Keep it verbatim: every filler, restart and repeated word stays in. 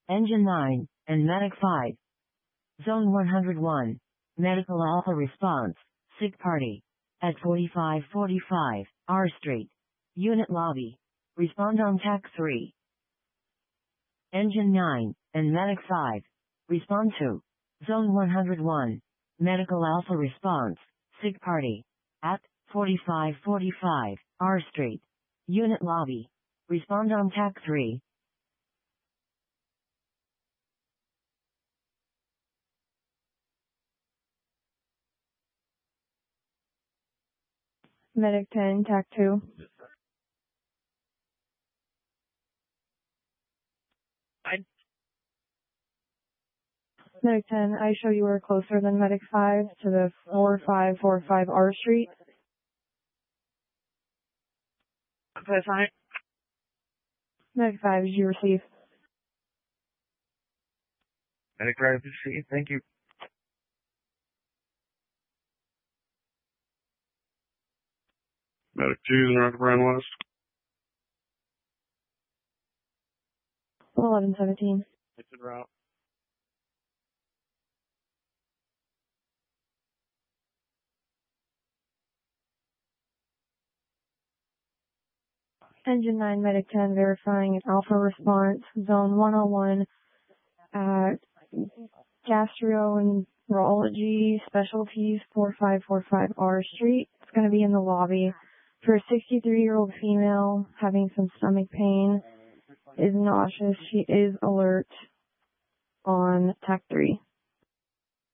Engine nine, and Medic five. Zone one hundred one. Medical Alpha Response, Sick Party. At forty-five forty-five, R Street. Unit Lobby. Respond on T A C three. Engine nine, and Medic five. Respond to Zone one hundred one. Medical Alpha Response, Sick Party. At forty-five forty-five, R Street. Unit Lobby. Respond on T A C three. Medic ten, T A C two. I... Medic ten, I show you were closer than Medic five to the four five four five R Street. Okay, fine. Medic five, did you receive? Medic five, receive. Thank you. Medic two, Rock Brown West. eleven seventeen. It's en route. Engine nine, Medic ten, verifying an Alpha response, Zone one oh one, at Gastroenterology Specialties, four five four five R Street. It's going to be in the lobby. For a sixty-three-year-old female having some stomach pain, is nauseous. She is alert on T A C three.